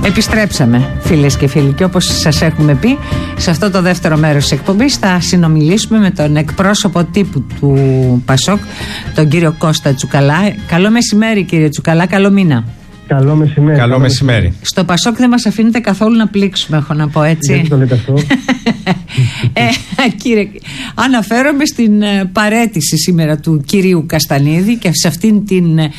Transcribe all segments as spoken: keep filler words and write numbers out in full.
Επιστρέψαμε, φίλες και φίλοι, και όπως σας έχουμε πει, σε αυτό το δεύτερο μέρος της εκπομπής θα συνομιλήσουμε με τον εκπρόσωπο τύπου του Πασόκ, τον κύριο Κώστα Τσουκαλά. Καλό μεσημέρι, κύριε Τσουκαλά, καλό μήνα. Καλό μεσημέρι. Καλό μεσημέρι. Στο Πασόκ δεν μας αφήνετε καθόλου να πλήξουμε, έχω να πω, έτσι. Δεν το λέτε αυτό. ε, κύριε, αναφέρομαι στην ε, παραίτηση σήμερα του κυρίου Καστανίδη και σε αυτήν την ε,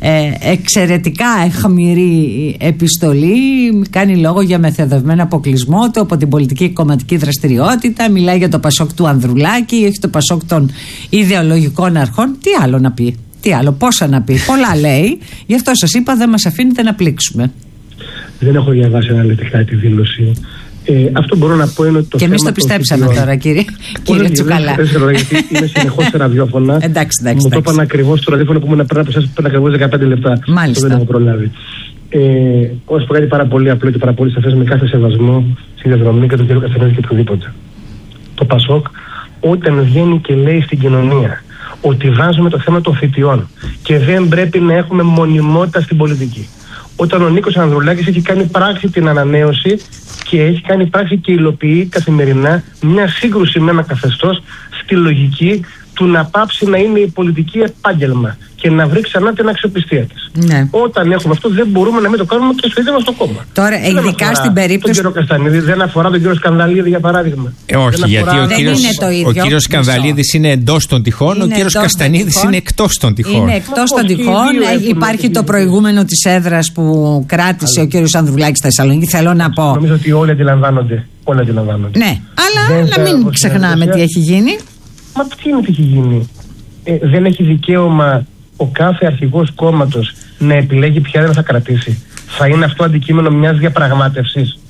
εξαιρετικά αιχμηρή επιστολή. Κάνει λόγο για μεθοδευμένο αποκλεισμό του από την πολιτική και κομματική δραστηριότητα. Μιλάει για το Πασόκ του Ανδρουλάκη, έχει το Πασόκ των ιδεολογικών αρχών. Τι άλλο να πει? Τι άλλο, πόσα να πει? Πολλά λέει. Γι' αυτό σας είπα, δεν μας αφήνετε να πλήξουμε. Δεν έχω διαβάσει αναλυτικά τη δήλωση. Ε, αυτό μπορώ να πω είναι ότι το και εμείς το πιστέψαμε το τώρα, κύριε, κύριε Τσουκαλά. Δεν ξέρω, γιατί είμαι συνεχώς σε ραδιόφωνα. Εντάξει, εντάξει. Μου το είπαν ακριβώς στο ραδιόφωνο που ήμουν πριν από εσάς, πριν ακριβώς δεκαπέντε λεπτά. Μάλιστα. Δεν έχω προλάβει. Ε, Όσο πω κάτι πάρα πολύ απλό και πάρα πολύ σαφές, με κάθε σεβασμό στη διαδρομή και τον κύριο Καστανίδη και οτιδήποτε. Το Πασόκ, όταν βγαίνει και λέει στην κοινωνία ότι βάζουμε το θέμα των θητιών και δεν πρέπει να έχουμε μονιμότητα στην πολιτική. Όταν ο Νίκος Ανδρουλάκης έχει κάνει πράξη την ανανέωση και έχει κάνει πράξη και υλοποιεί καθημερινά μια σύγκρουση με ένα καθεστώς στη λογική του να πάψει να είναι η πολιτική επάγγελμα και να βρει ξανά την αξιοπιστία της. Ναι. Όταν έχουμε αυτό, δεν μπορούμε να μην το κάνουμε και στο ίδιο μας το κόμμα. Τώρα, δεν ειδικά στην περίπτωση. Τον κύριο Καστανίδη, δεν αφορά τον κύριο Σκανδαλίδη, για παράδειγμα. Ε, όχι, δεν γιατί αφορά... ο κύριος, ο κύριος Σκανδαλίδης είναι εντός των τυχών, είναι ο κύριος Καστανίδης είναι εκτός των τυχών. Είναι εκτός των τυχών. Υπάρχει το προηγούμενο της έδρας που κράτησε ο κύριος Ανδρουλάκης στη Θεσσαλονίκη. Θέλω να πω. Νομίζω ότι όλοι αντιλαμβάνονται. Όλοι αντιλαμβάνονται. Ναι, αλλά να μην ξεχνάμε τι έχει γίνει. Μα τι είναι τι έχει γίνει? Ε, δεν έχει δικαίωμα ο κάθε αρχηγός κόμματος να επιλέγει ποια δεν θα κρατήσει? Θα είναι αυτό αντικείμενο μιας διαπραγμάτευσης?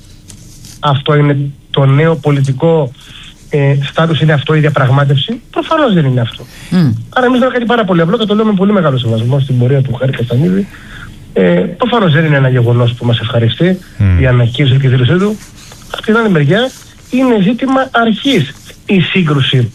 Αυτό είναι το νέο πολιτικό ε, στάτους, είναι αυτό η διαπραγμάτευση? Προφανώς δεν είναι αυτό. Mm. Άρα εμείς λέμε κάτι πάρα πολύ απλό και το λέω με πολύ μεγάλο σεβασμό στην πορεία του Χάρη Καστανίδη. Ε, προφανώς δεν είναι ένα γεγονός που μας ευχαριστεί mm. η ανακοίνωση και η δήλωσή του. Από την άλλη μεριά είναι ζήτημα αρχής η σύγκρουση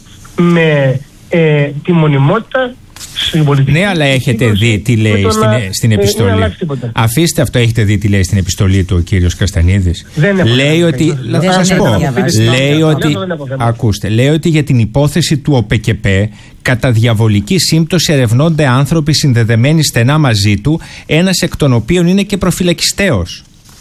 με ε, τη μονιμότητα στην πολιτική. Ναι, αλλά έχετε δει τι λέει στην, να, στην επιστολή. Ε, Αφήστε αυτό, έχετε δει τι λέει στην επιστολή του ο κύριος Καστανίδης. Δεν λέει ότι. Θα σας πω. Λέει ότι. Ακούστε, λέει ότι για την υπόθεση του ΟΠΚΠ κατά διαβολική σύμπτωση ερευνώνται άνθρωποι συνδεδεμένοι στενά μαζί του, ένας εκ των οποίων είναι και προφυλακιστέος.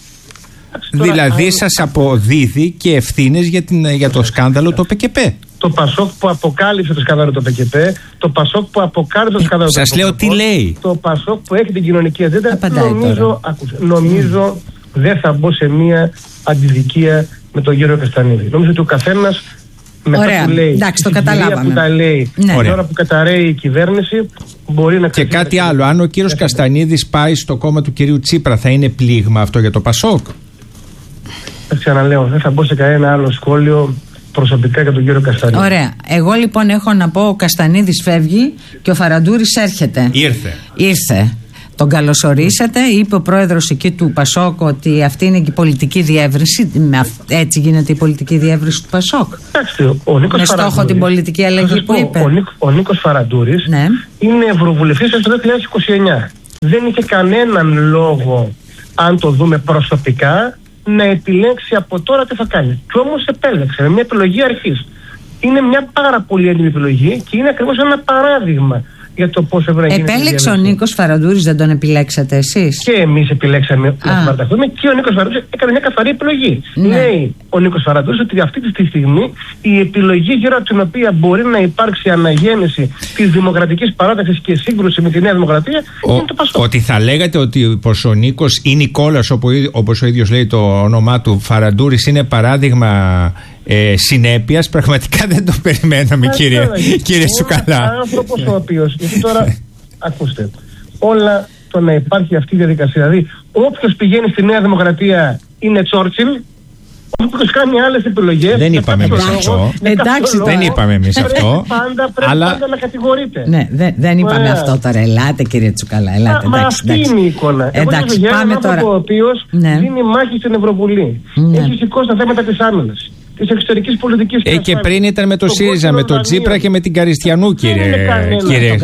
Δηλαδή σας αποδίδει και ευθύνες για, για το σκάνδαλο του ΟΠΚΠ. Το Πασόκ που αποκάλυψε το σκάνδαλο του ΟΠΚΠ, το Πασόκ που αποκάλυψε το σκάνδαλο του ΟΠΚΠ. Σας λέω τι λέει. Το Πασόκ που έχει την κοινωνική ατζέντα, νομίζω, ακούσε, νομίζω mm. δεν θα μπω σε μία αντιδικία με τον κύριο Καστανίδη. Νομίζω ότι ο καθένας με αυτά που λέει, εντάξει, το καταλάβαμε. Που τα λέει, ναι. Την ώρα που καταραίει η κυβέρνηση, μπορεί να. Και κάτι άλλο, αν ο κύριος Καστανίδης πάει στο κόμμα του κυρίου Τσίπρα, θα είναι πλήγμα αυτό για το Πασόκ? Θα ξαναλέω, δεν θα μπω σε κανένα άλλο σχόλιο προσωπικά για τον κύριο Καστανίδη. Ωραία. Εγώ λοιπόν έχω να πω: ο Καστανίδης φεύγει και ο Φαραντούρης έρχεται. Ήρθε. Ήρθε. Τον καλωσορίσατε. Είπε ο πρόεδρος εκεί του Πασόκ ότι αυτή είναι και η πολιτική διεύρυνση. Έτσι γίνεται η πολιτική διεύρυνση του Πασόκ. Εντάξει, ο Νίκος με στόχο την πολιτική αλλαγή που είπε. Ο, Νίκ, ο Νίκος Φαραντούρης ναι. είναι ευρωβουλευτής το δύο χιλιάδες είκοσι εννιά. Δεν είχε κανέναν λόγο, αν το δούμε προσωπικά, να επιλέξει από τώρα τι θα κάνει. Και όμως επέλεξε με μια επιλογή αρχής. Είναι μια πάρα πολύ έντιμη επιλογή και είναι ακριβώς ένα παράδειγμα για το πώς έπρεπε να γίνει. Επέλεξε ο Νίκος Φαραντούρης, δεν τον επιλέξατε εσείς? Και εμείς επιλέξαμε να συμπαρταχθούμε και ο Νίκος Φαραντούρης έκανε μια καθαρή επιλογή. Ναι. Λέει ο Νίκος Φαραντούρης ότι αυτή τη στιγμή η επιλογή γύρω από την οποία μπορεί να υπάρξει αναγέννηση της δημοκρατικής παράταξης και σύγκρουση με τη Νέα Δημοκρατία ο, είναι το Πασόκ. Ότι θα λέγατε ότι πως ο Νίκος ή Νικόλας, όπως ο ίδιος λέει το όνομά του, Φαραντούρης, είναι παράδειγμα Ε, συνέπειας, πραγματικά δεν το περιμέναμε, κύριε, κύριε Τσουκαλά. Ένας άνθρωπος ο οποίος, γιατί τώρα ακούστε, όλα το να υπάρχει αυτή η διαδικασία, δηλαδή όποιος πηγαίνει στη Νέα Δημοκρατία είναι Τσόρτσιλ, όποιος κάνει άλλες επιλογές. Δεν είπαμε εμείς αυτό. Εντάξει, δεν είπαμε εμείς αυτό. Πάντα πρέπει αλλά... πάντα να κατηγορείτε. Ναι, δεν, δεν είπαμε Ωραία. αυτό τώρα. Ελάτε, κύριε Τσουκαλά, ελάτε. Μα εντάξει, αυτή εντάξει. είναι η εικόνα. Εντάξει, Εγώ πάμε τώρα. Ο οποίος ναι. δίνει μάχη στην Ευρωβουλή. Ναι. Έχει σηκώσει τα θέματα της άμυνας. της εξωτερικής πολιτικής. Ε, και πριν ήταν με το, το ΣΥΡΙΖΑ, με τον Τσίπρα και με την Καριστιανού, κύριε. κύριε,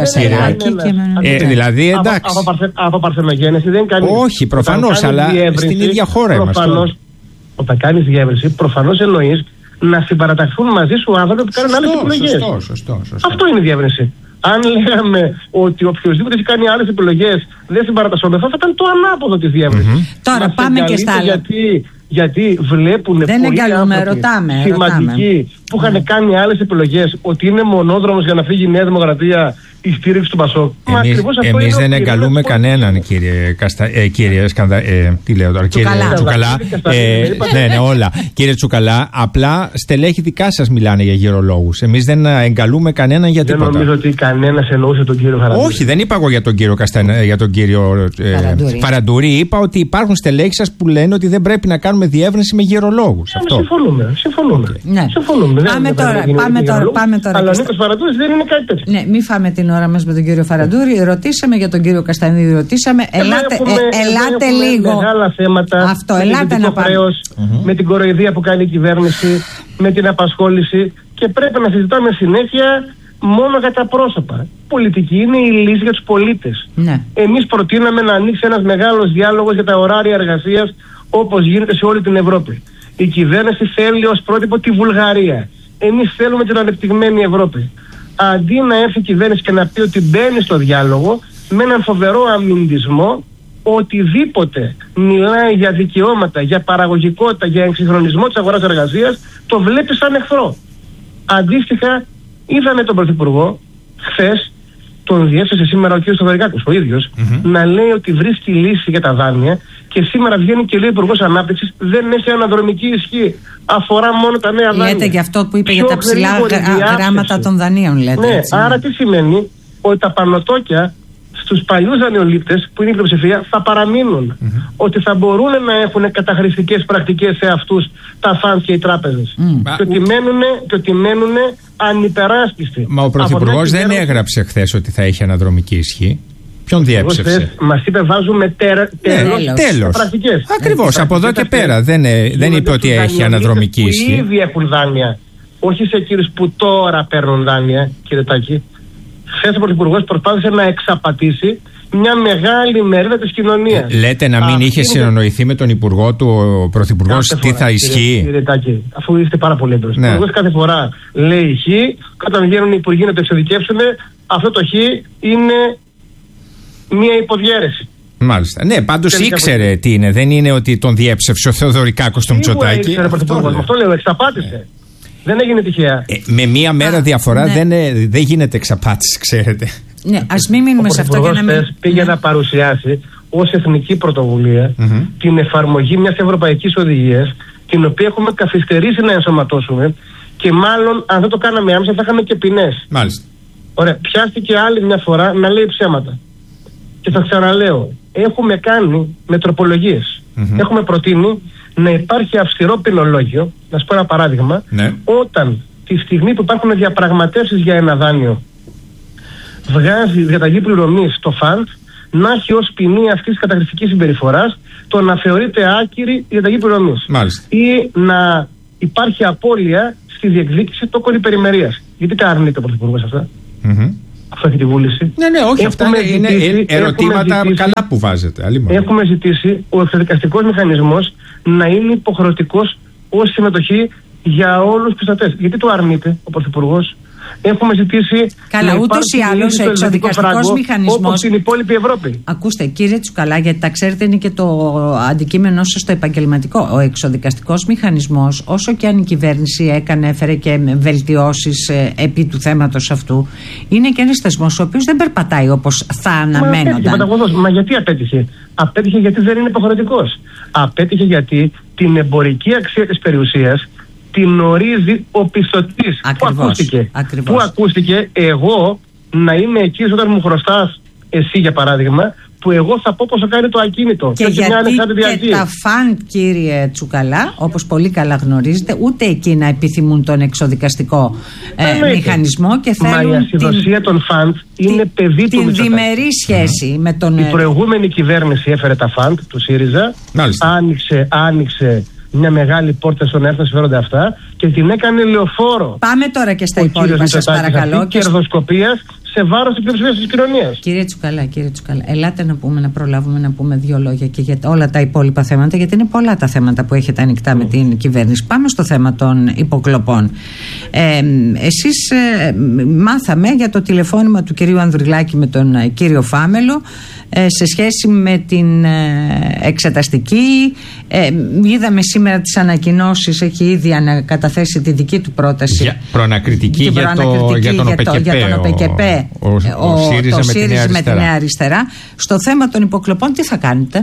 κύριε. Δηλαδή, εντάξει. Από, από, από παρθενογένεση δεν κάνει. Όχι, προφανώς, αλλά στην ίδια χώρα είμαστε. Όταν κάνεις διεύρυνση, προφανώς εννοείς να συμπαραταχθούν μαζί σου άνθρωποι που κάνουν άλλες επιλογές. Σωστό, σωστό, σωστό. Αυτό είναι η διεύρυνση. Αν λέγαμε ότι οποιοδήποτε έχει κάνει άλλες επιλογές δεν συμπαρατασσόμεθα, θα ήταν το ανάποδο της διεύρυνσης. Mm-hmm. Τώρα μας πάμε και στα άλλα. Γιατί, γιατί βλέπουν δεν πολλοί άνθρωποι ρωτάμε, σημαντικοί ρωτάμε. που είχαν mm. κάνει άλλες επιλογές ότι είναι μονόδρομος για να φύγει η Νέα Δημοκρατία η στήριξη του Πασόκ. Εμείς, εμείς δεν εγκαλούμε κανέναν, κύριε, Καστα, ε, κύριε Σκανδα, ε, τι λέω τώρα, κύριε Τσουκαλά. Ε, ναι, ναι, όλα. Κύριε Τσουκαλά, απλά στελέχη δικά σας μιλάνε για γερολόγους. Εμείς δεν εγκαλούμε κανέναν για τίποτα. Δεν νομίζω ότι κανένας εννοούσε τον κύριο Φαραντούρη. Όχι, δεν είπα εγώ για τον κύριο, Καστα, για τον κύριο ε, Φαραντούρη. Φαραντούρη. Είπα ότι υπάρχουν στελέχη σας που λένε ότι δεν πρέπει να κάνουμε διεύρυνση με γερολόγους. Ναι, συμφωνούμε. Συμφωνούμε. Okay. Ναι. συμφωνούμε. Πάμε τώρα. Πάμε τώρα, πάμε τώρα. Αλλά ο Νίκος Φαραντούρης δεν είναι κάτι τέτοιο. Ναι, μην φάμε την ώρα μας με τον κύριο Φαραντούρη. Ρωτήσαμε για τον κύριο Καστανίδη, ρωτήσαμε. Ελάτε, έχουμε, ε, ελάτε έχουμε λίγο. Μεγάλα θέματα. Αυτό, με ελάτε να πάμε. Mm-hmm. Με την κοροϊδία που κάνει η κυβέρνηση, με την απασχόληση. Και πρέπει να συζητάμε συνέχεια μόνο για τα πρόσωπα. Πολιτική είναι η λύση για τους πολίτες. Ναι. Εμείς προτείναμε να ανοίξει ένας μεγάλος διάλογος για τα ωράρια εργασίας όπως γίνεται σε όλη την Ευρώπη. Η κυβέρνηση θέλει ως πρότυπο τη Βουλγαρία. Εμείς θέλουμε την ανεπτυγμένη Ευρώπη. Αντί να έρθει η κυβέρνηση και να πει ότι μπαίνει στο διάλογο με έναν φοβερό αμυντισμό, οτιδήποτε μιλάει για δικαιώματα, για παραγωγικότητα, για εξυγχρονισμό της αγοράς εργασίας, το βλέπει σαν εχθρό. Αντίστοιχα, είδαμε τον Πρωθυπουργό χθες, τον διέφθασε σήμερα ο κ. Στοδωρικάκος ο ίδιος, mm-hmm. να λέει ότι βρίσκει λύση για τα δάνεια και σήμερα βγαίνει και λέει ο Υπουργός Ανάπτυξης δεν έχει αναδρομική ισχύ. Αφορά μόνο τα νέα δάνεια. Λέτε για αυτό που είπε Πιο για τα ψηλά γράμματα των δανείων, λέτε. Ναι, έτσι, άρα τι σημαίνει ότι τα πανωτόκια στους παλιούς δανειολήπτες που είναι η πλειοψηφία θα παραμείνουν. Mm-hmm. Ότι θα μπορούν να έχουν καταχρηστικές πρακτικές σε αυτούς τα φαντ και οι τράπεζες. Mm. Και ότι μένουνε, και ότι μένουνε ανυπεράσπιστοι. Μα ο Πρωθυπουργός δεν έγραψε χθες ότι θα έχει αναδρομική ισχύ. Ποιον διέψευσε? Μας είπε βάζουμε τέλος. Τέλος. Ακριβώς, από εδώ και πέρα. Δεν, δεν είπε ότι έχει αναδρομική ισχύ. Ήδη έχουν δάνεια. Όχι σε εκείνους που τώρα παίρνουν δάνεια, κύριε Τάκη. Χθες ο Πρωθυπουργός προσπάθησε να εξαπατήσει μια μεγάλη μερίδα της κοινωνίας. Λέτε να μην Α, είχε συνονοηθεί με τον Υπουργό του ο Πρωθυπουργός τι φορά, θα ισχύει. Κύριε, κύριε Τάκη, αφού είστε πάρα πολύ έντονος. Ναι. Ο Υπουργός κάθε φορά λέει χ, όταν βγαίνουν οι Υπουργοί να το εξειδικεύσουν, αυτό το χ είναι μια υποδιέρεση. Μάλιστα. Ναι, πάντως ήξερε τι είναι. Δεν είναι ότι τον διέψευσε ο Θεοδωρικάκος στο Μητσοτάκη. Αυτό λέω, εξαπάτησε. Δεν έγινε τυχαία. Ε, με μία μέρα Α, διαφορά ναι. δεν, δεν γίνεται εξαπάτηση, ξέρετε. Ναι, ας μην μείνουμε ο σε αυτό για να μην... πήγε ναι. να παρουσιάσει ως εθνική πρωτοβουλία mm-hmm. την εφαρμογή μιας ευρωπαϊκής οδηγίας, την οποία έχουμε καθυστερήσει να ενσωματώσουμε και μάλλον αν δεν το κάναμε άμεσα θα είχαμε και ποινές. Μάλιστα. Ωραία, πιάστηκε άλλη μια φορά να λέει ψέματα. Και θα ξαναλέω, έχουμε κάνει με τροπολογίες. Mm-hmm. Έχουμε προτείνει να υπάρχει αυστηρό ποινολόγιο, να σου πω ένα παράδειγμα, ναι. όταν τη στιγμή που υπάρχουν διαπραγματεύσεις για ένα δάνειο βγάζει διαταγή πληρωμής στο φαντ, να έχει ως ποινή αυτής της καταχρηστικής συμπεριφοράς το να θεωρείται άκυρη η διαταγή πληρωμής. Μάλιστα. Ή να υπάρχει απώλεια στη διεκδίκηση τόκων υπερημερίας. Γιατί τα αρνείται ο Πρωθυπουργός αυτά? Mm-hmm. Αυτό έχει τη βούληση. Ναι, ναι, όχι, αυτά είναι ζητήσει, ερωτήματα ζητήσει, καλά που βάζετε. Έχουμε ζητήσει ο εξωδικαστικός μηχανισμός να είναι υποχρεωτικός ως συμμετοχή για όλους τους πιστωτές. Γιατί το αρνείται ο Πρωθυπουργός? Έχουμε ζητήσει. Καλά, ούτως ή άλλως ο εξωδικαστικός μηχανισμός. Όπως στην υπόλοιπη Ευρώπη. Ακούστε, κύριε Τσουκαλά, γιατί τα ξέρετε, είναι και το αντικείμενό σας στο επαγγελματικό. Ο εξωδικαστικός μηχανισμός, όσο και αν η κυβέρνηση έκανε, έφερε και βελτιώσεις ε, επί του θέματος αυτού, είναι και ένας θεσμός ο οποίος δεν περπατάει όπως θα αναμένονταν. Μα, μα γιατί απέτυχε? Απέτυχε γιατί δεν είναι υποχρεωτικός. Απέτυχε γιατί την εμπορική αξία της περιουσίας την ορίζει ο πιστωτής. Πού ακούστηκε? Ακριβώς. Πού ακούστηκε εγώ να είμαι εκεί όταν μου χρωστάς εσύ για παράδειγμα, που εγώ θα πω πόσο κάνει το ακίνητο. Και, και γιατί και τα φαντ, κύριε Τσουκαλά, όπως πολύ καλά γνωρίζετε, ούτε εκεί να επιθυμούν τον εξωδικαστικό ε, μηχανισμό και θέλουν. Μα η ασυδοσία την, των φαντ είναι την, παιδί του Μητσοτάκη. Την διμερή σχέση mm. με τον... Η προηγούμενη κυβέρνηση έφερε τα φαντ του ΣΥΡΙΖΑ, άνοιξε, άνοιξε μια μεγάλη πόρτα στον ΕΡΤ να συμφέρονται αυτά και την έκανε λεωφόρο. Πάμε τώρα και στα υπόλοιπα, σας παρακαλώ. Και κερδοσκοπίας σε βάρος της πλειοψηφίας της κοινωνίας. Κύριε Τσουκαλά, κύριε Τσουκαλά, ελάτε να πούμε, να προλάβουμε να πούμε δύο λόγια και για όλα τα υπόλοιπα θέματα, γιατί είναι πολλά τα θέματα που έχετε ανοιχτά mm. με την κυβέρνηση. Πάμε στο θέμα των υποκλοπών. Ε, εσείς ε, μάθαμε για το τηλεφώνημα του κυρίου Ανδρουλάκη με τον ε, κύριο Φάμελο ε, σε σχέση με την ε, εξεταστική. Ε, είδαμε σήμερα τις ανακοινώσεις, έχει ήδη ανακαταθέσει τη δική του πρόταση. Για, προανακριτική για, το, για τον ΟΠΕΚΕΠΕ. Ο, ο, ο, ο ΣΥΡΙΖΑ με, ΣΥΡΙΖΑ με τη Νέα Αριστερά. Στο θέμα των υποκλοπών τι θα κάνετε?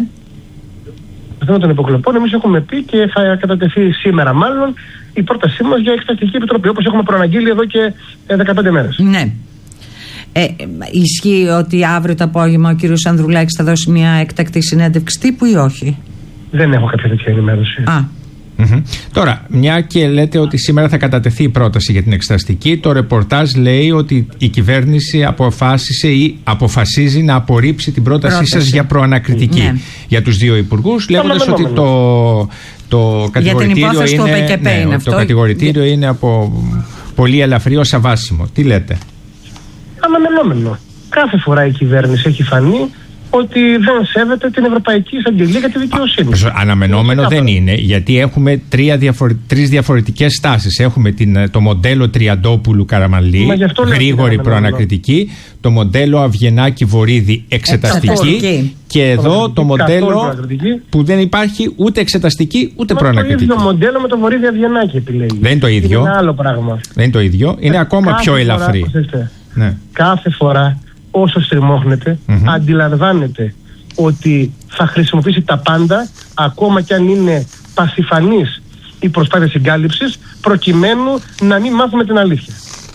Στο θέμα των υποκλοπών εμείς έχουμε πει και θα κατατεθεί σήμερα μάλλον η πρότασή μας για εξεταστική επιτροπή, όπως έχουμε προαναγγείλει εδώ και δεκαπέντε μέρες. Ναι. Ε, ισχύει ότι αύριο το απόγευμα ο κύριος Ανδρουλάκης θα δώσει μια εκτακτή συνέντευξη τύπου ή όχι? Δεν έχω κάποια τέτοια ενημέρωση. Α. Mm-hmm. Τώρα, μια και λέτε ότι σήμερα θα κατατεθεί η πρόταση για την εξεταστική, το ρεπορτάζ λέει ότι η κυβέρνηση αποφάσισε ή αποφασίζει να απορρίψει την πρότασή πρόταση. σας για προανακριτική ναι. για τους δύο υπουργούς, λέγοντας ότι το, το κατηγορητήριο, είναι, ναι, είναι το κατηγορητήριο για... είναι από πολύ ελαφρύ ως αβάσιμο. Τι λέτε? Αναμενόμενο. Κάθε φορά η κυβέρνηση έχει φανεί ότι δεν σέβεται την Ευρωπαϊκή Εισαγγελία για τη δικαιοσύνη. Αναμενόμενο είναι δεν είναι, γιατί έχουμε τρία διαφορε... τρεις διαφορετικές στάσεις. Έχουμε την, το μοντέλο Τριαντόπουλου Καραμανλή, γρήγορη προανακριτική, το μοντέλο Αυγενάκη Βορίδη εξεταστική, εξεταστική. Και εδώ το μοντέλο που δεν υπάρχει ούτε εξεταστική ούτε Μα προανακριτική. Το ίδιο μοντέλο με το Βορίδη Αυγενάκη επιλέγει. Δεν είναι το ίδιο. Είναι άλλο πράγμα. Δεν είναι το ίδιο. Είναι ε, ακόμα πιο φορά, ελαφρύ. Ναι. Κάθε φορά όσο στριμώχνεται, mm-hmm. αντιλαμβάνεται ότι θα χρησιμοποιήσει τα πάντα, ακόμα κι αν είναι πασιφανής η προσπάθεια συγκάλυψης, προκειμένου να μην μάθουμε την αλήθεια.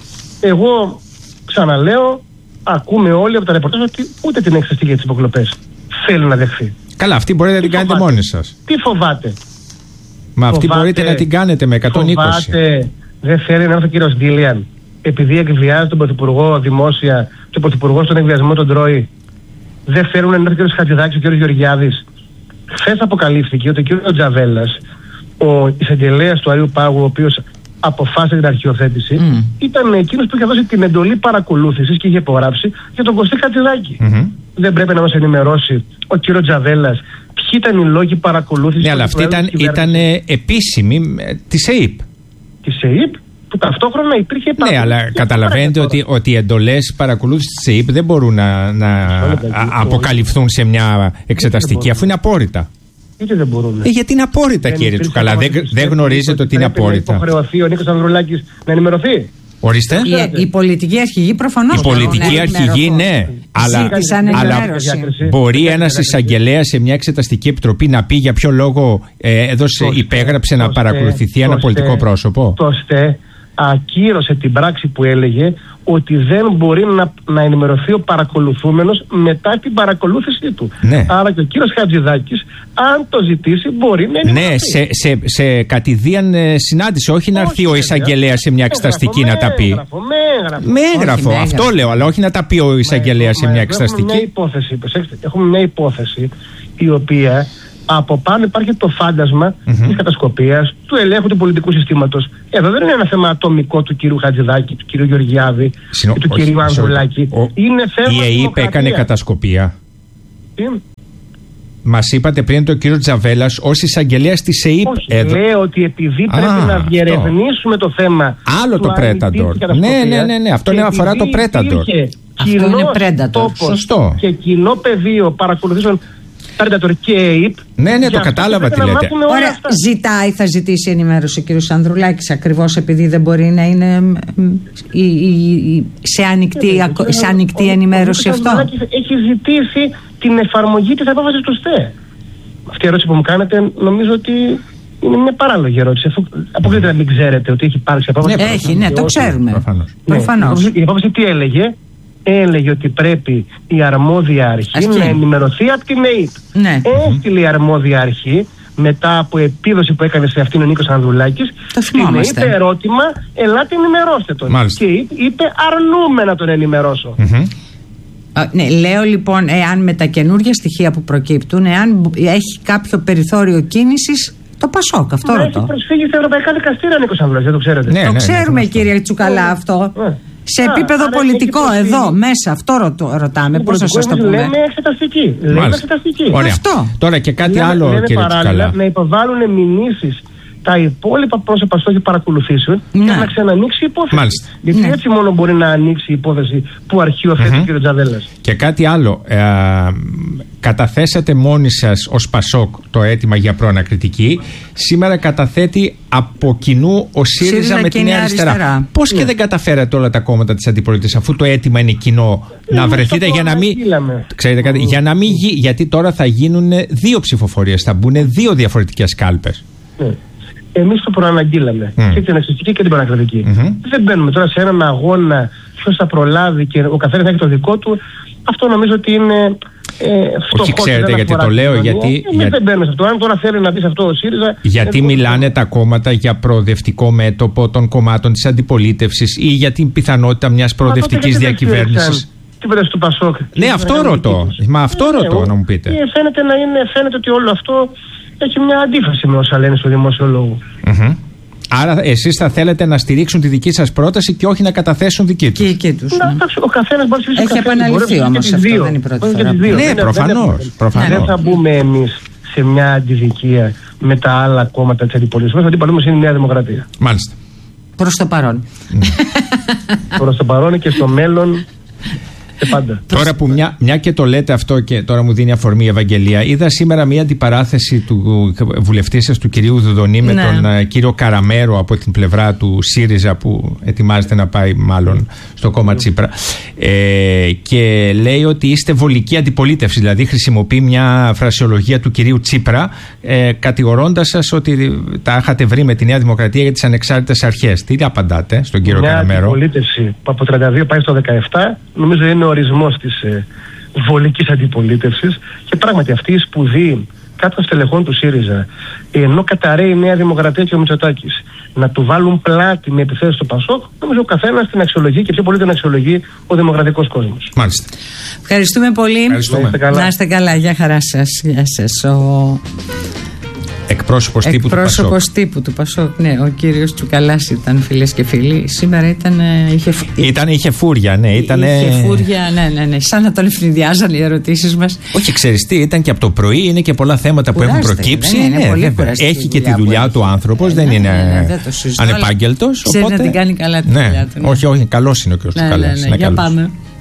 Εγώ ξαναλέω, ακούμε όλοι από τα ρεπορτάζ ότι ούτε την εξεταστική για τις υποκλοπές θέλει να δεχθεί. Καλά, αυτή μπορείτε να την κάνετε μόνοι σας. Τι φοβάται? Μα αυτή φοβάται, μπορείτε να την κάνετε με εκατόν είκοσι. Φοβάται, δεν θέλει να έρθει ο κύριος Ντίλιαν, επειδή εκβιάζει τον Πρωθυπουργό δημόσια και ο Πρωθυπουργός τον εκβιασμό τον τρώει. Δεν θέλουν να έρθει ο κ. Χατζηδάκης και ο κ. Γεωργιάδης. Χθες αποκαλύφθηκε ότι ο κ. Τζαβέλας, ο εισαγγελέας του Αρείου Πάγου, ο οποίος αποφάσισε την αρχιοθέτηση, mm. ήταν εκείνος που είχε δώσει την εντολή παρακολούθησης και είχε υπογράψει για τον Κωστή Χατζηδάκη. Mm-hmm. Δεν πρέπει να μας ενημερώσει ο κ. Τζαβέλας ποιοι ήταν οι λόγοι παρακολούθησης? Ναι, αλλά αυτή ήταν, ήταν επίσημη της ΕΥΠ. Της ΕΥΠ, που ταυτόχρονα υπήρχε. Ναι, αλλά καταλαβαίνετε ότι, ότι οι εντολές παρακολούθησης της ΕΥΠ δεν μπορούν να, να α, αποκαλυφθούν σε μια εξεταστική, αφού είναι απόρριτα. Γιατί δεν μπορούν? Ε, γιατί είναι απόρριτα, δεν κύριε Τσουκαλά. Δεν, δεν γνωρίζετε ότι είναι απόρριτα. Να υποχρεωθεί ο Νίκος Ανδρουλάκης να ενημερωθεί. Ορίστε. Η, η πολιτική αρχηγή προφανώς. Η πολιτική αρχηγή, ναι. Αλλά, αλλά μπορεί ένας εισαγγελέας σε μια εξεταστική επιτροπή να πει για ποιο λόγο ε, έδωσε, το υπέγραψε το να στε, παρακολουθηθεί το ένα στε, πολιτικό πρόσωπο? Το ΣΤΕ ακύρωσε την πράξη που έλεγε ότι δεν μπορεί να, να ενημερωθεί ο παρακολουθούμενος μετά την παρακολούθησή του. Ναι. Άρα και ο κύριος Χατζηδάκης, αν το ζητήσει, μπορεί να ενημερωθεί. Ναι, σε, σε, σε κατηδίαν ε, συνάντηση, όχι να έρθει ο εισαγγελέας σε μια εξεταστική να τα πει. Έγραφο, με έγραφο. Με έγραφο, όχι, αυτό λέω, αλλά όχι να τα πει ο εισαγγελέας σε μια εξεταστική. Έχουμε μια υπόθεση, προσέξτε, έχουμε μια υπόθεση η οποία από πάνω υπάρχει το φάντασμα mm-hmm. της κατασκοπίας, του ελέγχου του πολιτικού συστήματος. Εδώ δεν είναι ένα θέμα ατομικό του κυρίου Χατζηδάκη, του κυρίου Γεωργιάδη, Συνο... του όχι, κυρίου Ανδρουλάκη. Ο... Είναι θέμα. Η ΕΕΠ έκανε κατασκοπία. Τι? Μας είπατε πριν τον κύριο Τζαβέλας ως εισαγγελέας της ΕΕΠ. Όχι, εδώ. Λέω ότι επειδή Α, πρέπει να διερευνήσουμε το θέμα. Άλλο το Predator. Ναι, ναι, ναι, ναι, αυτό είναι αφορά το Predator. Αυτό είναι Predator. Σωστό. Και κοινό πεδίο παρακολουθήσεων Predator και ΕΕΠ. Ναι, ναι, το κατάλαβα τι λέτε. Ωραία, ζητάει, θα ζητήσει ενημέρωση ο κύριος Ανδρουλάκης ακριβώς επειδή δεν μπορεί να είναι η, η, η, σε ανοιχτή, ε, σε ανοιχτή ο, ενημέρωση ο, ο, αυτό. Ο έχει ζητήσει την εφαρμογή της απόφασης του ΣΤΕ. Αυτή η ερώτηση που μου κάνετε νομίζω ότι είναι μια παράλογη ερώτηση. Αφού αποκλείται να μην ξέρετε ότι έχει υπάρξει απόφαση. Ναι, έχει, ναι, το ξέρουμε. Προφανώς. Ναι, Προφανώς. Η απόφαση τι έλεγε? Έλεγε ότι πρέπει η αρμόδια αρχή Ασκή. να ενημερωθεί από την ΕΕΠ. Ναι. Έστειλε η αρμόδια αρχή μετά από επίδοση που έκανε σε αυτήν ο Νίκος Ανδρουλάκης στην ΕΕΠ ερώτημα, ελάτε ενημερώστε τον. Μάλιστα. Και είπε αρνούμε να τον ενημερώσω. Mm-hmm. Uh, ναι, λέω λοιπόν, εάν με τα καινούργια στοιχεία που προκύπτουν, εάν έχει κάποιο περιθώριο κίνησης, Το Πασόκ, αυτό να ρωτώ. Έχει προσφύγει στα ευρωπαϊκά δικαστήρια, Νίκος Ανδρουλάκη, δεν το ξέρετε. Ναι, το ναι, ξέρουμε, ναι, κύριε Τσουκαλά, αυτό. Ναι. Σε επίπεδο άρα πολιτικό, εδώ, μέσα, αυτό ρωτώ, ρωτάμε. Πώς θα σας το πούμε. Λέμε εξεταστική. Λέμε εξεταστική. Αυτό. Τώρα και κάτι λέμε, άλλο, λέμε κύριε Τσουκαλά. Να υποβάλουν μηνύσεις τα υπόλοιπα πρόσωπα στόχοι παρακολουθήσεων ναι. για να ξανανοίξει η υπόθεση. Μάλιστα. Γιατί ναι. έτσι μόνο μπορεί να ανοίξει η υπόθεση που αρχιοθέτει mm-hmm. ο κ. Τζαβέλας. Και κάτι άλλο. Ε, καταθέσατε μόνοι σας ως Πασόκ το αίτημα για προανακριτική. Σήμερα καταθέτει από κοινού ο ΣΥΡΙΖΑ, ΣΥΡΙΖΑ με τη Νέα Αριστερά. αριστερά. Πώς ναι. και δεν καταφέρατε όλα τα κόμματα της αντιπολίτευσης, αφού το αίτημα είναι κοινό, ε, να βρεθείτε για να μην. Ξέρετε κάτι, mm. για να μην γι... γιατί τώρα θα γίνουν δύο ψηφοφορίες, θα μπουν δύο διαφορετικές κάλπες. Mm. Εμείς το προαναγγείλαμε mm. και την εξωτική και την προανακριτική. Mm-hmm. Δεν μπαίνουμε τώρα σε έναν αγώνα ποιος θα προλάβει και ο καθένας έχει το δικό του. Αυτό νομίζω ότι είναι. Ε, όχι, ξέρετε γιατί το λέω, γιατί. Εμείς για... δεν μπαίνουμε σε αυτό. Αν τώρα θέλει να πει αυτό ο ΣΥΡΙΖΑ. Γιατί δεν μιλάνε το... τα κόμματα για προοδευτικό μέτωπο των κομμάτων της αντιπολίτευσης ή για την πιθανότητα μιας προοδευτικής διακυβέρνησης. Τι πέρασε του Πασόκ. Ναι, αυτό ρωτώ. Μα αυτό ρωτώ να μου πείτε. Φαίνεται να είναι, φαίνεται ότι όλο αυτό έχει μια αντίφαση με όσα λένε στο δημόσιο λόγο. Mm-hmm. Άρα εσείς θα θέλετε να στηρίξουν τη δική σας πρόταση και όχι να καταθέσουν δική τους. Και δική τους. Να, ναι. Ο καθένας μπορεί να έχει επαναληφθεί όμως αυτό, δεν είναι η πρώτη φορά. Ναι, προφανώς. Δεν θα μπούμε εμείς σε μια αντιδικία με τα άλλα κόμματα της αντιπολίτευσης. Γιατί παλούμε είναι η Νέα Δημοκρατία. Μάλιστα. Προς το παρόν. Προς το παρόν και στο μέλλον. Πάντα. Τώρα που μια, μια και το λέτε αυτό και τώρα μου δίνει αφορμή η Ευαγγελία, είδα σήμερα μια αντιπαράθεση του βουλευτή σας, του κυρίου Δουδονή, με ναι. τον uh, κύριο Καραμέρο από την πλευρά του ΣΥΡΙΖΑ που ετοιμάζεται να πάει μάλλον στο κόμμα Τσίπρα ε, και λέει ότι είστε βολική αντιπολίτευση, δηλαδή χρησιμοποιεί μια φρασιολογία του κυρίου Τσίπρα ε, κατηγορώντας σας ότι τα είχατε βρει με τη Νέα Δημοκρατία για τις ανεξάρτητες αρχές. Τι απαντάτε στον κύριο μια Καραμέρο? Μια αντιπολίτευση που από τριάντα δύο πάει στο δεκαεπτά νομίζω είναι ο ορισμός της ε, βολικής αντιπολίτευσης και πράγματι αυτή η σπουδή κάποιων στελεχών του ΣΥΡΙΖΑ, ενώ καταραίει η Νέα Δημοκρατία και ο Μητσοτάκης, να του βάλουν πλάτη με επιθέσεις στο Πασόκ, νομίζω ο καθένας την αξιολογεί και πιο πολύ την αξιολογεί ο δημοκρατικός κόσμος. Μάλιστα. Ευχαριστούμε πολύ. Ευχαριστούμε. Να είστε καλά. Να είστε καλά. Γεια χαρά σας. Γεια σας. Ο... Εκπρόσωπος τύπου του Πασόκ. Εκπρόσωπος τύπου του Πασόκ, ναι. Ο κύριος Τσουκαλάς ήταν, φίλες και φίλοι. Σήμερα ήταν. Είχε, ήταν, είχε φούρια, ναι. Ήτανε... Είχε φούρια, ναι, ναι, ναι. Σαν να τον ευνηδιάζαν οι ερωτήσεις μας. Όχι, ξέρεις τι, ήταν και από το πρωί, είναι και πολλά θέματα που έχουν προκύψει. Ναι, ναι, ναι, ναι, έχει και τη δουλειά του άνθρωπος, δεν είναι ανεπάγγελτος. Ξέρει να την κάνει καλά τη δουλειά του. Όχι, όχι, καλός είναι ο κ. Τσουκαλάς. Για πάμε.